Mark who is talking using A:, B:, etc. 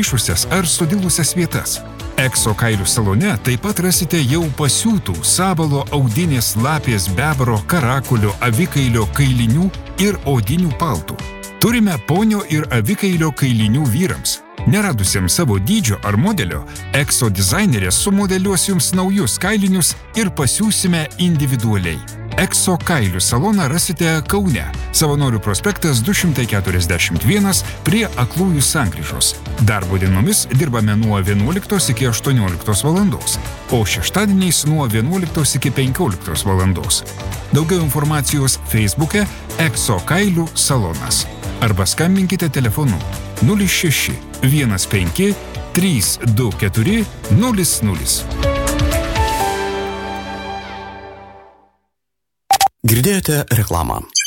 A: suplyšusias ar sudilusias vietas. Ekso kailių salone taip pat rasite jau pasiūtų sabalo, audinės, lapės, bebro, karakulio, avikailio, kailinių ir odinių paltų. Turime ponio ir avikailio kailinių vyrams. Neradusiems savo dydžio ar modelio, Ekso dizainerės sumodeliuos jums naujus kailinius ir pasiūsime individualiai. Ekso kailių saloną rasite Kaune, Savanorių prospektas 241 prie Aklųjų sankryžos. Darbo dienomis dirbame nuo 11 iki 18 valandos, o šeštadieniais nuo 11 iki 15 valandos. Daugiau informacijos Facebook'e Ekso kailių salonas. Arba skambinkite telefonu 06 15 324 00.
B: Girdėjote reklamą.